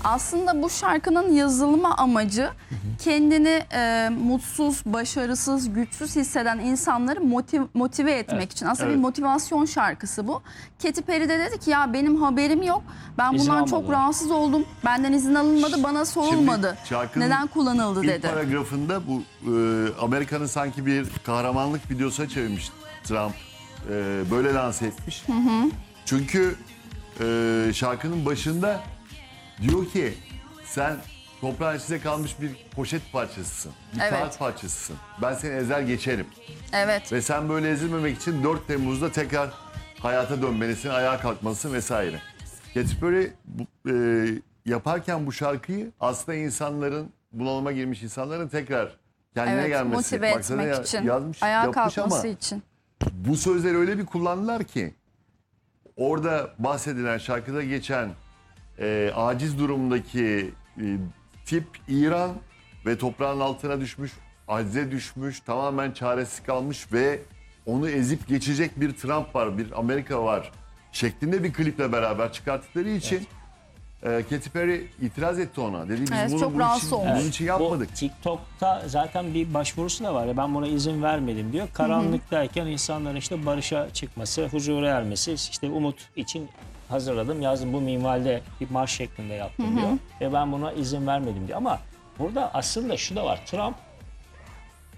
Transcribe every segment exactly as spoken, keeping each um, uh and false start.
Aslında bu şarkının yazılma amacı kendini e, mutsuz, başarısız, güçsüz hisseden insanları motiv- motive etmek Evet. için. Aslında Evet. bir motivasyon şarkısı bu. Katy Perry de dedi ki ya benim haberim yok. Ben İzin bundan çok almadılar. rahatsız oldum. Benden izin alınmadı, bana sorulmadı. şarkının Neden kullanıldı İlk dedi. paragrafında bu e, Amerika'nın sanki bir kahramanlık videosuna çevirmiş Trump. E, böyle lanse etmiş. Çünkü e, şarkının başında diyor ki sen toprağın içinde kalmış bir poşet parçasısın. Bir Evet. kağıt parçasısın. Ben seni ezer geçerim. Evet. Ve sen böyle ezilmemek için dört Temmuz'da tekrar hayata dönmelisin, ayağa kalkmalısın vesaire. Katy Perry bu, e, yaparken bu şarkıyı aslında insanların, bunalıma girmiş insanların tekrar kendine Evet, gelmesi. motive Baksana etmek ya- için, yazmış, ayağa yapmış kalkması ama için. bu sözleri öyle bir kullandılar ki orada bahsedilen, şarkıda geçen e, aciz durumdaki e, tip İran ve toprağın altına düşmüş, acize düşmüş, tamamen çaresiz kalmış ve onu ezip geçecek bir Trump var, bir Amerika var şeklinde bir kliple beraber çıkarttıkları için e, Katy Perry itiraz etti ona. Dedi biz Evet, bunu çok bunun rahatsız için, olmuş. bunun için yapmadık. Bu TikTok'ta zaten bir başvurusu da var ya, ben buna izin vermedim diyor. Karanlıktayken insanların işte barışa çıkması, huzura ermesi, işte umut için hazırladım, yazdım, bu minvalde bir marş şeklinde yaptım diyor. Ve ben buna izin vermedim diyor. Ama burada aslında şu da var. Trump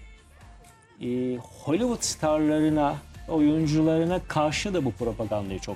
e, Hollywood starlarına, oyuncularına karşı da bu propagandayı çok